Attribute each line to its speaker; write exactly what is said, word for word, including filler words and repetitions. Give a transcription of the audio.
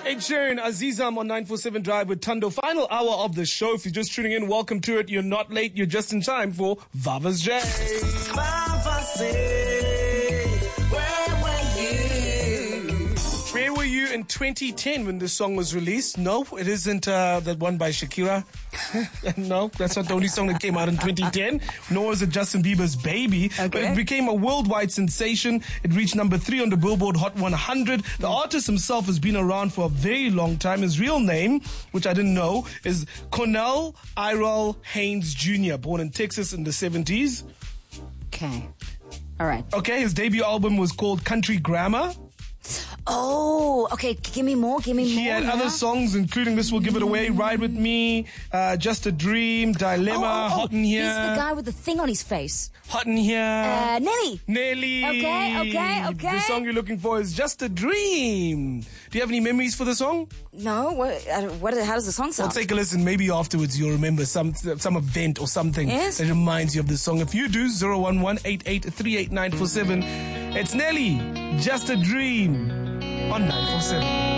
Speaker 1: Ed Sheeran, Azizam on nine four seven Drive with Tando. Final hour of the show. If you're just tuning in, welcome to it. You're not late. You're just in time for Vava's J. Where were you? Where were you in twenty ten when this song was released? No, it isn't uh, that one by Shakira. No, that's not the only song that came out in twenty ten. Nor is it Justin Bieber's Baby. Okay. But it became a worldwide sensation. It reached number three on the Billboard Hot one hundred. The artist himself has been around for a very long time. His real name, which I didn't know, is Cornell Irel Haynes Junior Born in Texas in the seventies.
Speaker 2: Okay. All right.
Speaker 1: Okay, his debut album was called Country Grammar.
Speaker 2: Oh, okay. Give me more. Give me
Speaker 1: he
Speaker 2: more.
Speaker 1: He had
Speaker 2: yeah?
Speaker 1: other songs, including This Will Give It Away, Ride With Me, uh, Just a Dream, Dilemma,
Speaker 2: oh, oh, oh.
Speaker 1: Hot in Here.
Speaker 2: He's the guy with the thing on his face.
Speaker 1: Hot in Here.
Speaker 2: Uh, Nelly.
Speaker 1: Nelly.
Speaker 2: Okay, okay, okay.
Speaker 1: The song you're looking for is Just a Dream. Do you have any memories for the song?
Speaker 2: No. What? Uh, what how does the song sound?
Speaker 1: Well, take a listen. Maybe afterwards you'll remember some some event or something
Speaker 2: yes?
Speaker 1: that reminds you of the song. If you do, zero one one eight eight three eight nine four seven. It's Nelly. Just a Dream. On nine four seven.